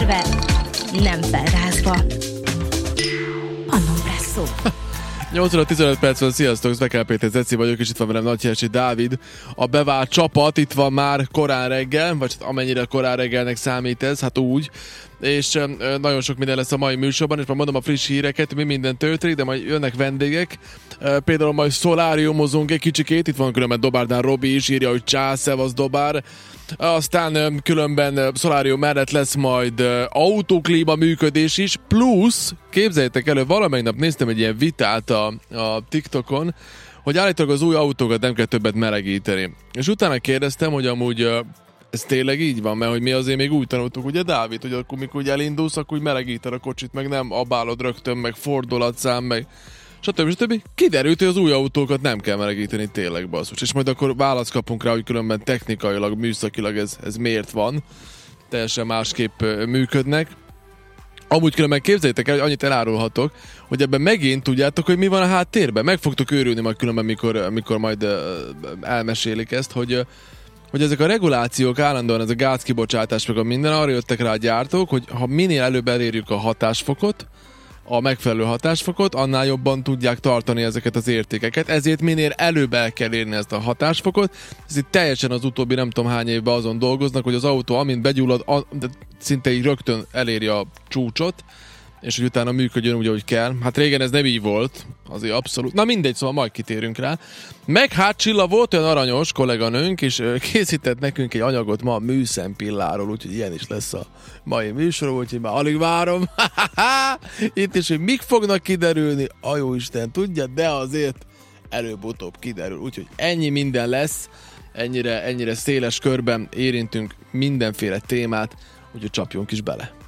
Feltöltve, nem felrázva. Annompresszó. 8 óra 15 perc van, sziasztok, Szbekel Péter Zeci vagyok, és itt van velem Nagyhercsi Dávid. A bevált csapat itt van már korán reggel, vagy amennyire korán reggelnek számít ez, hát úgy. És nagyon sok minden lesz a mai műsorban, és már mondom a friss híreket, mi minden történik, de majd jönnek vendégek. Például majd szoláriumozunk egy kicsikét, itt van különben Dobárdán Robi is, írja, hogy csász, Dobár. Aztán különben szolárium mellett lesz majd autóklíma működés is, plusz, képzeljétek elő, valamelyik nap néztem egy ilyen vitát a TikTokon, hogy állítólag az új autókat nem kell többet melegíteni. És utána kérdeztem, hogy amúgy ez tényleg így van, mert hogy mi azért még úgy tanultuk, ugye Dávid, hogy akkor mikor úgy elindulsz, akkor úgy melegíted a kocsit, meg nem abálod rögtön, meg fordulatszám, meg stb. Kiderült, hogy az új autókat nem kell melegíteni tényleg, basszus. És majd akkor választ kapunk rá, hogy különben technikailag, műszakilag ez miért van. Teljesen másképp működnek. Amúgy különben képzeljétek el, hogy annyit elárulhatok, hogy ebben megint tudjátok, hogy mi van a háttérben. Meg fogtok őrülni majd különben, mikor majd elmesélik ezt, hogy ezek a regulációk állandóan, ez a gázkibocsátás meg a minden, arra jöttek rá a gyártók, hogy ha minél előbb elérjük a hatásfokot, a megfelelő hatásfokot, annál jobban tudják tartani ezeket az értékeket, ezért minél előbb el kell érni ezt a hatásfokot. Ez itt teljesen az utóbbi nem tudom hány évben azon dolgoznak, hogy az autó amint begyullad, szinte így rögtön eléri a csúcsot, és hogy utána működjön úgy, ahogy kell. Hát régen ez nem így volt, azért abszolút. Na mindegy, szóval majd kitérünk rá. Meg hát Csilla volt olyan aranyos kolléganőnk, és készített nekünk egy anyagot ma a műszempilláról, úgyhogy ilyen is lesz a mai műsor, úgyhogy már alig várom. Itt is, hogy mik fognak kiderülni, a jó Isten tudja, de azért előbb-utóbb kiderül. Úgyhogy ennyi minden lesz, ennyire széles körben érintünk mindenféle témát, úgyhogy csapjunk is bele.